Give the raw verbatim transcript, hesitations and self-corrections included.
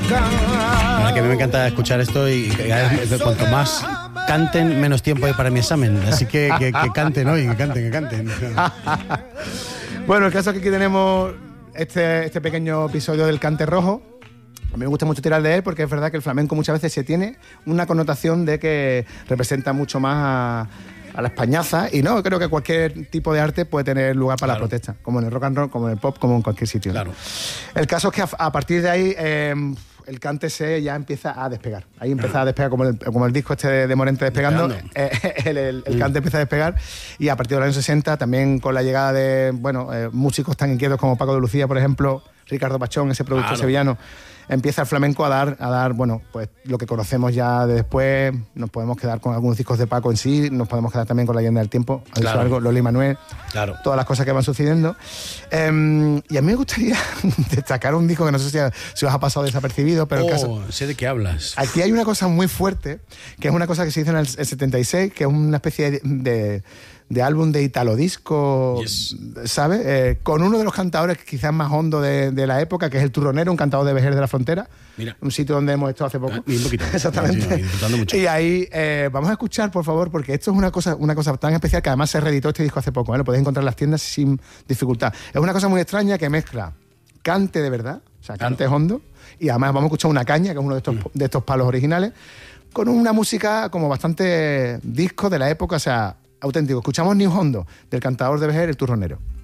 Ahora que a mí me encanta escuchar esto y que cuanto más canten, menos tiempo hay para mi examen. Así que que, que canten hoy, que canten, que canten. Bueno, el caso es que aquí tenemos este, este pequeño episodio del Cante Rojo. A mí me gusta mucho tirar de él porque es verdad que el flamenco muchas veces se tiene una connotación de que representa mucho más a, a la españaza, y no, creo que cualquier tipo de arte puede tener lugar para claro. la protesta, como en el rock and roll, como en el pop, como en cualquier sitio. Claro. El caso es que a, a partir de ahí eh, el cante se ya empieza a despegar. Ahí empieza a despegar, como el, como el disco este de, de Morente despegando, eh, el, el, el cante empieza a despegar, y a partir de los años sesenta, también con la llegada de bueno eh, músicos tan inquietos como Paco de Lucía, por ejemplo, Ricardo Pachón, ese productor claro. sevillano, empieza el flamenco a dar, a dar, bueno, pues lo que conocemos ya de después. Nos podemos quedar con algunos discos de Paco en sí, nos podemos quedar también con La Leyenda del Tiempo, ha dicho algo, Lola y Manuel, claro. todas las cosas que van sucediendo. Eh, y a mí me gustaría destacar un disco que no sé si, si os ha pasado desapercibido, pero oh, el caso... sé de qué hablas. Aquí hay una cosa muy fuerte, que es una cosa que se hizo en el, el setenta y seis, que es una especie de... de de álbum de italo disco, yes. ¿sabes? Eh, con uno de los cantadores quizás más hondo de, de la época, que es el Turronero, un cantador de Vejer de la Frontera. Mira. Un sitio donde hemos estado hace poco. Ah, y un poquito. Exactamente. Sí, disfrutando mucho. Y ahí eh, vamos a escuchar, por favor, porque esto es una cosa, una cosa tan especial que además se reeditó este disco hace poco, ¿eh? Lo podéis encontrar en las tiendas sin dificultad. Es una cosa muy extraña que mezcla cante de verdad, o sea, cante claro. hondo, y además vamos a escuchar una caña, que es uno de estos, mm. de estos palos originales, con una música como bastante disco de la época, o sea, auténtico. Escuchamos New Hondo, del cantador de Vejer, el Turronero.